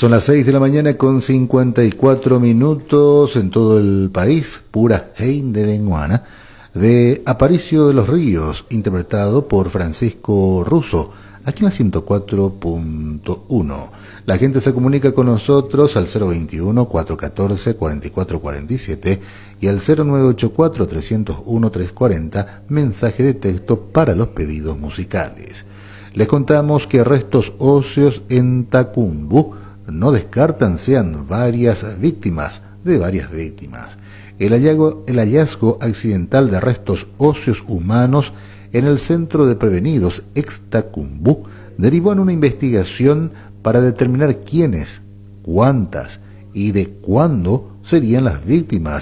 Son las 6 de la mañana con 54 minutos en todo el país. Pura Hein de Denguana, de Aparicio de los Ríos, interpretado por Francisco Russo, aquí en la 104.1. La gente se comunica con nosotros al 021-414-4447 y al 0984-301-340, mensaje de texto para los pedidos musicales. Les contamos que restos óseos en Tacumbu no descartan sean varias víctimas. El hallazgo accidental de restos óseos humanos en el Centro de Prevenidos ex-Tacumbu derivó en una investigación para determinar quiénes, cuántas y de cuándo serían las víctimas